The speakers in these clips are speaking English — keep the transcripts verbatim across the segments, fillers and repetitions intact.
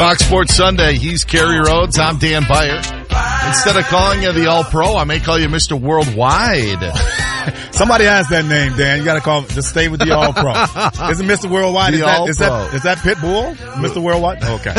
Fox Sports Sunday. He's Kerry Rhodes. I'm Dan Beyer. Instead of calling you the All-Pro, I may call you Mister Worldwide. Somebody has that name, Dan. You got to call. Just stay with the All-Pro. Isn't Mister Worldwide? The is, that, All-Pro. is that is that Pitbull? Mister Worldwide. Okay.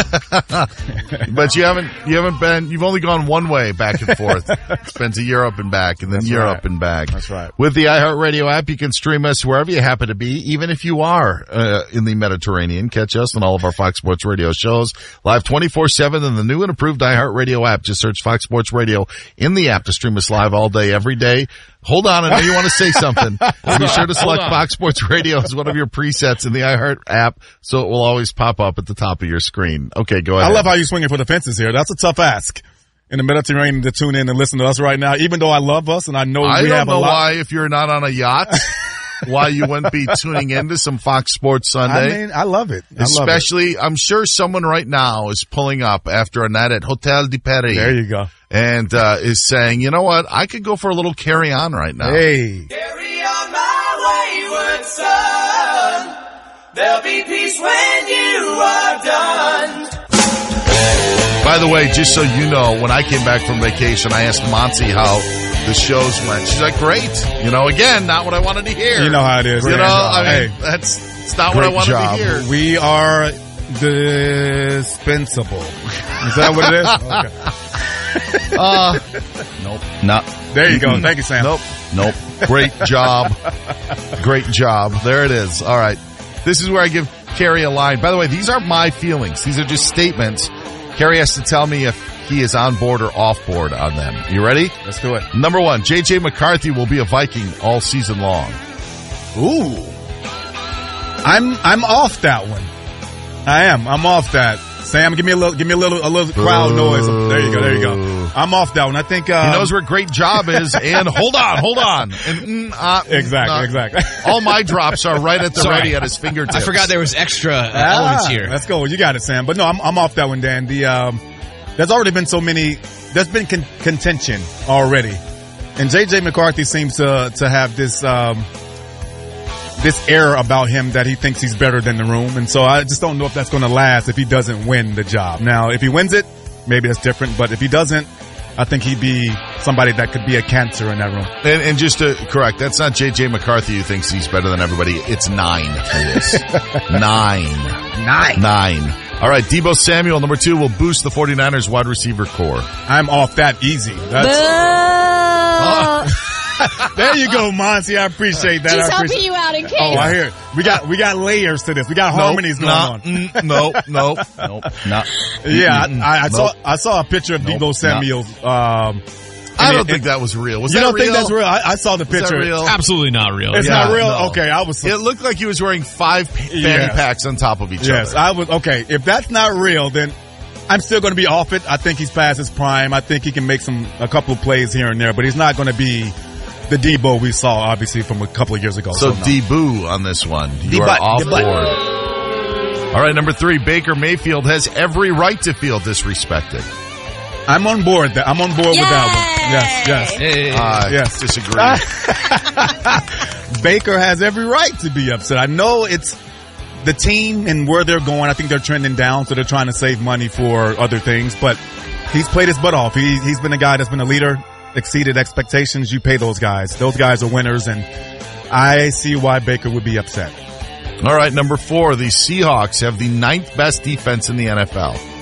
But you haven't you haven't been. You've only gone one way back and forth. It's been to Europe and back, and then That's Europe right. and back. That's right. With the iHeartRadio app, you can stream us wherever you happen to be, even if you are uh, in the Mediterranean. Catch us on all of our Fox Sports Radio shows live twenty-four seven in the new and improved iHeartRadio app. Just search Fox Sports Radio in the app to stream us live all day, every day. Hold on, I know you want to say something. Be sure to select Fox Sports Radio as one of your presets in the iHeart app, so it will always pop up at the top of your screen. Okay, go ahead. I love how you're swinging for the fences here. That's a tough ask in the Mediterranean to tune in and listen to us right now, even though I love us and I know I we don't have know a lot. why, if you're not on a yacht, why you wouldn't be tuning into some Fox Sports Sunday. I mean, I love it. I Especially, love it. I'm sure someone right now is pulling up after a night at Hotel de Paris. There you go. And uh is saying, you know what, I could go for a little carry on right now. Hey. Carry on my wayward son. There'll be peace when you are done. By the way, just so you know, when I came back from vacation, I asked Monty how the shows went. She's like, great. You know, again, not what I wanted to hear. You know how it is. You know, I mean, Hey. that's it's not what I wanted job. to hear. We are dispensable. Is that what it is? Okay. Uh, nope. Not. There you go. Thank you, Sam. Nope. Nope. Great job. Great job. There it is. All right. This is where I give Kerry a line. By the way, these aren't my feelings. These are just statements. Kerry has to tell me if he is on board or off board on them. You ready? Let's do it. Number one, J J McCarthy will be a Viking all season long. Ooh. I'm I'm off that one. I am. I'm off that. Sam, give me a little, give me a little, a little crowd noise. There you go, there you go. I'm off that one. I think um, He knows where great job is, and hold on, hold on. And, mm, uh, exactly, uh, exactly. All my drops are right at the Sorry. ready at his fingertips. I forgot there was extra uh, Ah, elements here. Let's go. You got it, Sam. But no, I'm I'm off that one, Dan. The um, there's already been so many. There's been con- contention already, and J J McCarthy seems to to have this um. this air about him that he thinks he's better than the room. And so I just don't know if that's going to last if he doesn't win the job. Now, if he wins it, maybe that's different. But if he doesn't, I think he'd be somebody that could be a cancer in that room. And, and just to correct, that's not J J McCarthy who thinks he's better than everybody. It's nine who is. Nine. Nine. Nine. All right, Deebo Samuel, number two, will boost the 49ers wide receiver core. I'm off that easy. That's, there you go, Monty. I appreciate that. She's I helping appreciate you out in case. Oh, I hear it. We got, we got layers to this. We got harmonies going nah, on. Mm, nope, nope, nope, not. Yeah, I, I, I nope. saw, I saw a picture of Nope, Deebo Samuel. Um, I don't it- think that was real. Was you that don't real? think that's real? I, I saw the Was that picture. real? Absolutely not real. It's Yeah, not real? no. Okay, I was. It looked like he was wearing five fanny Yes. packs on top of each Yes, other. I was. Okay, if that's not real, then I'm still going to be off it. I think he's past his prime. I think he can make some a couple of plays here and there, but he's not going to be the Deebo we saw, obviously, from a couple of years ago. So, So, no. D-Boo on this one. You D-Butt, are off D-Butt. board. All right, number three, Baker Mayfield has every right to feel disrespected. I'm on board. That I'm on board with that one. Yes, yes. Hey. I Yes. disagree. Baker has every right to be upset. I know it's the team and where they're going. I think they're trending down, so they're trying to save money for other things. But he's played his butt off. He, he's been a guy that's been a leader, exceeded expectations. You pay those guys. Those guys are winners, and I see why Baker would be upset. All right, number four, the Seahawks have the ninth best defense in the N F L.